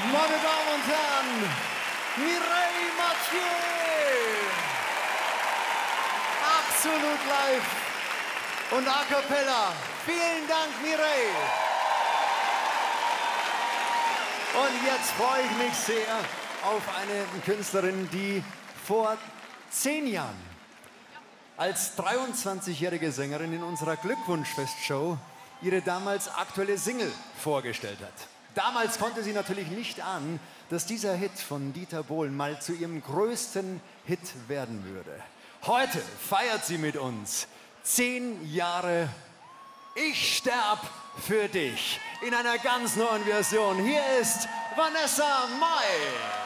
Meine Damen und Herren, Mireille Mathieu. Absolut live und a cappella. Vielen Dank, Mireille. Und jetzt freue ich mich sehr auf eine Künstlerin, die vor 10 Jahren als 23-jährige Sängerin in unserer Glückwunschfestshow ihre damals aktuelle Single vorgestellt hat. Damals konnte sie natürlich nicht ahnen, dass dieser Hit von Dieter Bohlen mal zu ihrem größten Hit werden würde. Heute feiert sie mit uns 10 Jahre Ich sterb für dich in einer ganz neuen Version. Hier ist Vanessa Mai.